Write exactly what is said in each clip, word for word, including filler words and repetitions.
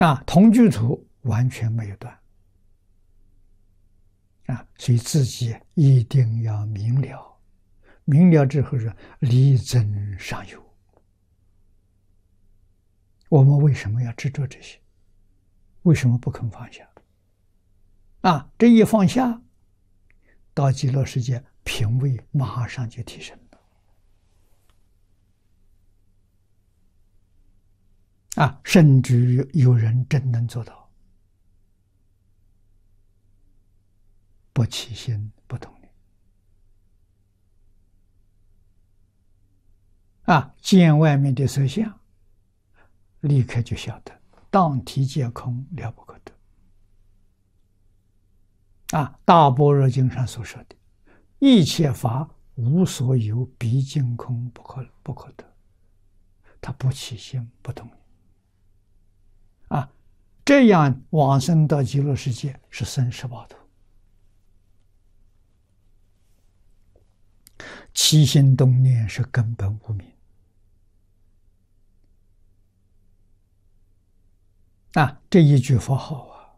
啊，同居土完全没有断啊，所以自己一定要明了，明了之后是力争上游。我们为什么要执着这些？为什么不肯放下？啊，这一放下，到极乐世界，品位马上就提升了。啊，甚至于有人真能做到，不起心不动念。啊，见外面的色相，立刻就晓得，当体皆空，了不可得。啊，大般若经上所说的，一切法无所有，毕竟空，不可不可得。他不起心不动念。啊，这样往生到极乐世界是生十八土。起心动念是根本无明。啊，这一句佛号啊，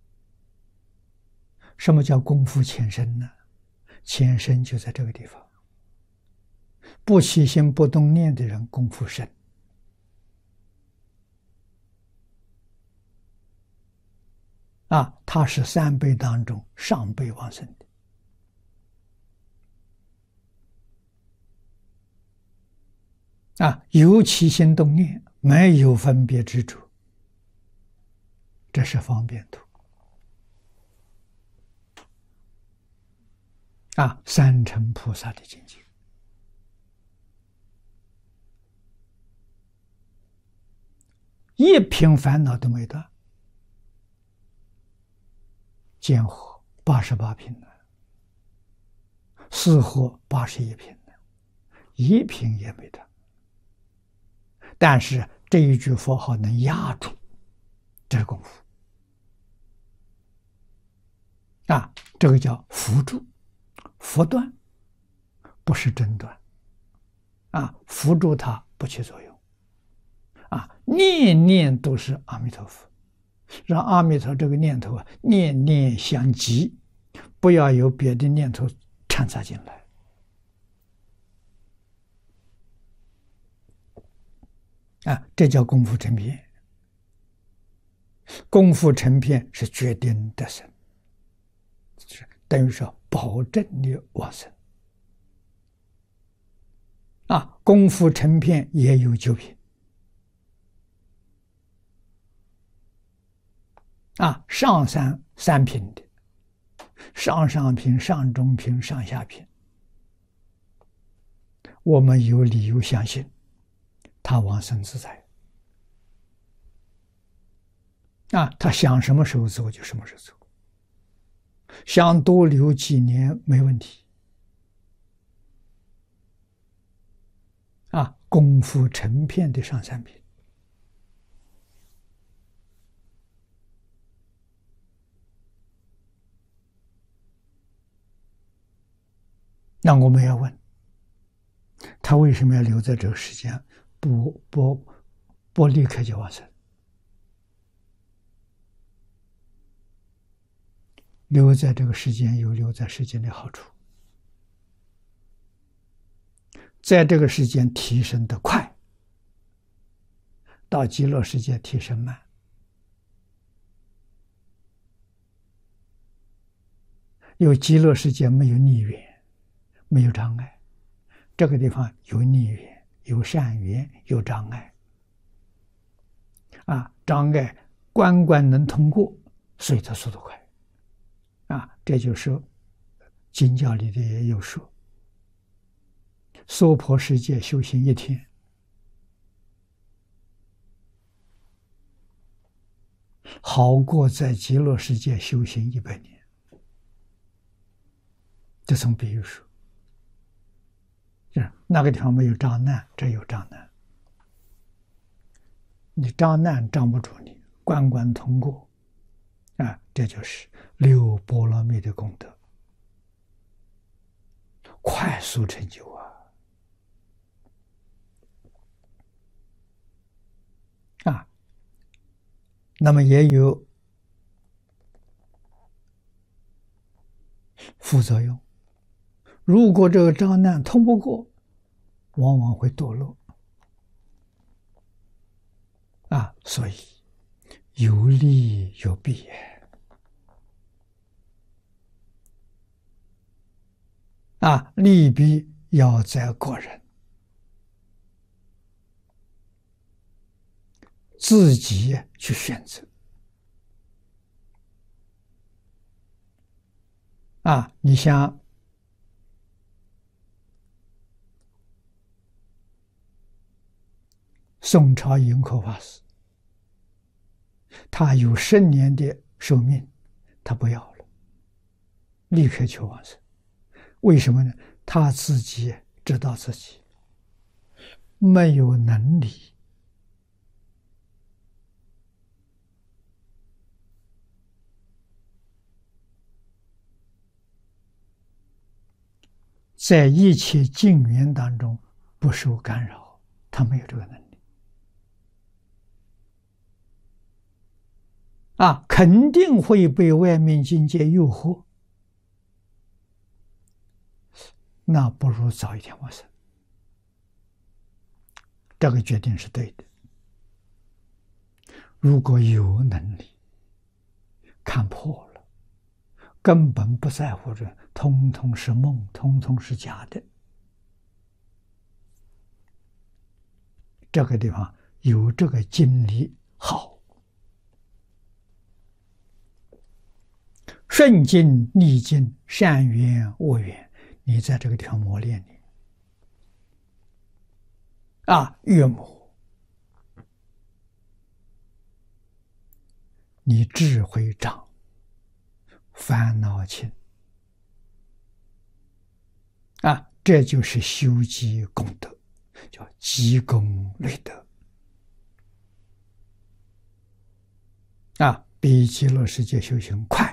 什么叫功夫浅深呢？浅深就在这个地方。不起心不动念的人功夫深。啊，他是三辈当中上辈往生的。啊，有起心动念，没有分别执着，这是方便土。啊，三乘菩萨的境界。一品烦恼都没断。见火八十八品呢，四火八十一品呢，一品也没断。但是这一句佛号能压住这个功夫。啊，这个叫伏住，伏断，不是真断。啊，伏住它不起作用。啊，念念都是阿弥陀佛。让阿弥陀这个念头啊，念念相继，不要有别的念头掺杂进来。啊，这叫功夫成片。功夫成片是决定得生，是等于说保证你往生。啊，功夫成片也有九品。啊，上三三品的，上上品、上中品、上下品，我们有理由相信，他往生自在。啊，他想什么时候走就什么时候走，想多留几年没问题。啊，功夫成片的上三品。那我们要问，他为什么要留在这个时间，不不不立刻就往生？留在这个时间有留在时间的好处，在这个时间提升的快，到极乐世界提升慢。有极乐世界没有逆缘。没有障碍，这个地方有逆缘，有善缘，有障碍。啊，障碍关关能通过，所以它速度快。啊，这就是经教里的也有说，娑婆世界修行一天，好过在极乐世界修行一百年。这从比喻说。那个地方没有障难，这有障难。你障难障不住你，关关通过，啊，这就是六波罗蜜的功德，快速成就啊！啊， 那么也有副作用。如果这个障难通不过，往往会堕落啊，所以有利有弊啊，利弊要在个人自己去选择啊。你像宋朝盈科法师，他有十年的寿命，他不要了，立刻求往生。为什么呢？他自己知道自己没有能力在一切境缘当中不受干扰，他没有这个能力啊，肯定会被外面境界诱惑，那不如早一点往生。这个决定是对的。如果有能力看破了，根本不在乎这，通通是梦，通通是假的。这个地方有这个经历好，顺境逆境，善缘恶缘，你在这个地方磨练你啊，越磨你智慧长，烦恼轻啊，这就是修积功德，叫积功累德啊，比极乐世界修行快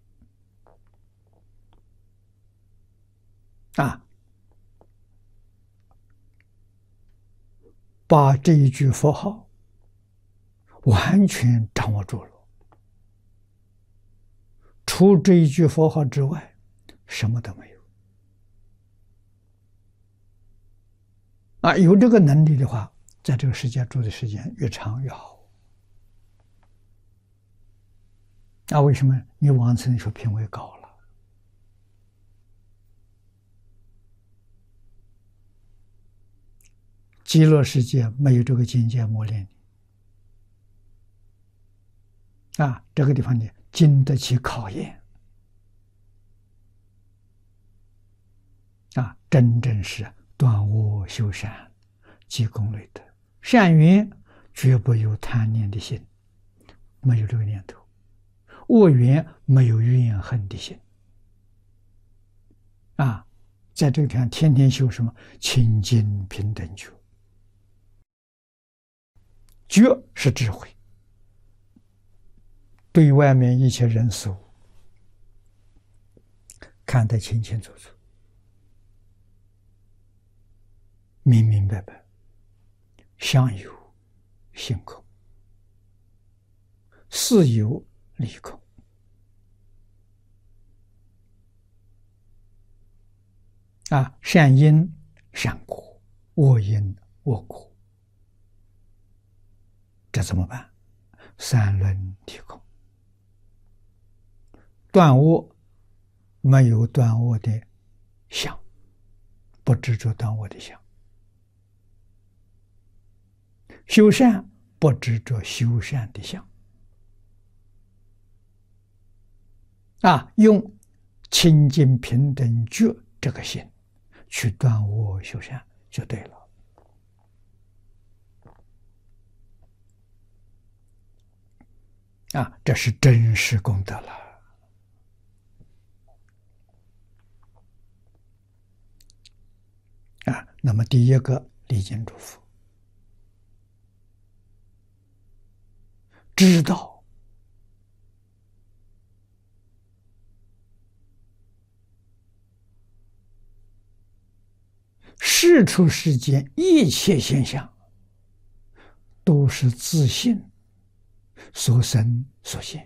啊。把这一句佛号完全掌握住了，除这一句佛号之外，什么都没有啊！有这个能力的话，在这个世界住的时间越长越好。那、啊、为什么你往生的时候品位高了？极乐世界没有这个境界磨练你啊，这个地方你经得起考验啊，真正是断恶修善，积功累德。善缘绝不有贪念的心，没有这个念头；恶缘没有怨恨的心啊，在这个地方天天修什么清净平等觉。觉是智慧，对外面一切人事物看得清清楚楚，明明白白，相由心空，事有理空啊，善因善果，恶因恶果，这怎么办？三轮体空，断恶没有断恶的相，不执着断恶的相；修善不执着修善的相啊，用清净平等觉这个心去断恶修善就对了啊，这是真实功德了啊。那么第一个礼敬祝福，知道世出世间一切现象都是自性所生所现。